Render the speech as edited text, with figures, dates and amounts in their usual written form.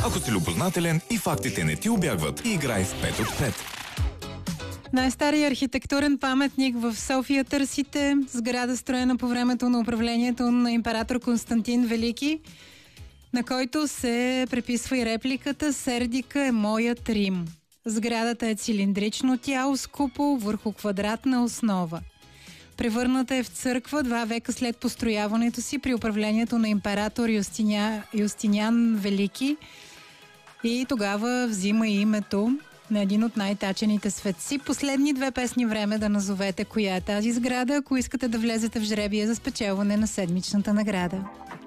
Ако си любознателен и фактите не ти убягват, играй в 5 от 5. Най-стария архитектурен паметник в София търсите. Сграда, строена по времето на управлението на император Константин Велики, на който се преписва и репликата "Сердика е моят Рим". Сградата е цилиндрично тяло с купол върху квадратна основа. Превърната е в църква 2 века след построяването си при управлението на император Юстиниан Велики, и тогава взима името на един от най-тачените светци. Последни 2 песни време да назовете коя е тази сграда, ако искате да влезете в жребия за спечелване на седмичната награда.